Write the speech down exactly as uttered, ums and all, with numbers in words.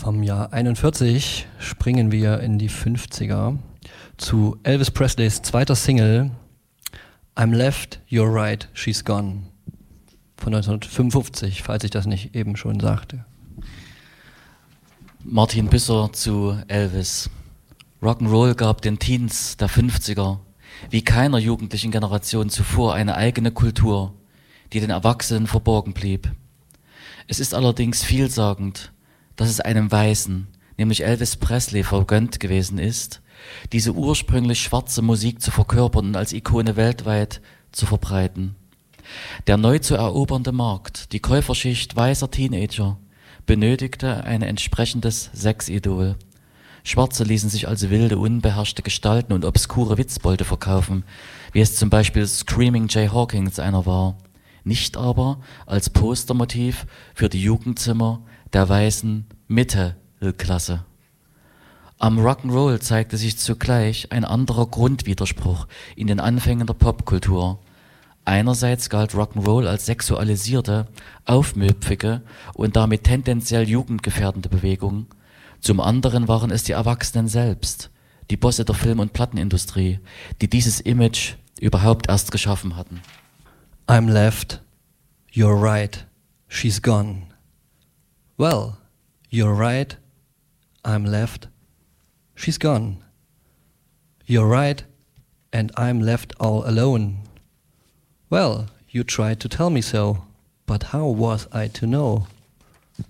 Vom Jahr einundvierzig springen wir in die fünfziger zu Elvis Presleys zweiter Single I'm Left, You're Right, She's Gone von neunzehnhundertfünfundfünfzig, falls ich das nicht eben schon sagte. Martin Büsser zu Elvis. Rock'n'Roll gab den Teens der fünfziger wie keiner jugendlichen Generation zuvor eine eigene Kultur, die den Erwachsenen verborgen blieb. Es ist allerdings vielsagend, dass es einem Weißen, nämlich Elvis Presley, vergönnt gewesen ist, diese ursprünglich schwarze Musik zu verkörpern und als Ikone weltweit zu verbreiten. Der neu zu erobernde Markt, die Käuferschicht weißer Teenager, benötigte ein entsprechendes Sexidol. Schwarze ließen sich also wilde, unbeherrschte Gestalten und obskure Witzbolde verkaufen, wie es zum Beispiel Screaming Jay Hawkins einer war, nicht aber als Postermotiv für die Jugendzimmer der weißen Mittelklasse. Am Rock'n'Roll zeigte sich zugleich ein anderer Grundwiderspruch in den Anfängen der Popkultur. Einerseits galt Rock'n'Roll als sexualisierte, aufmüpfige und damit tendenziell jugendgefährdende Bewegung. Zum anderen waren es die Erwachsenen selbst, die Bosse der Film- und Plattenindustrie, die dieses Image überhaupt erst geschaffen hatten. I'm left, you're right, she's gone. Well, you're right, I'm left, she's gone. You're right, and I'm left all alone. Well, you tried to tell me so, but how was I to know?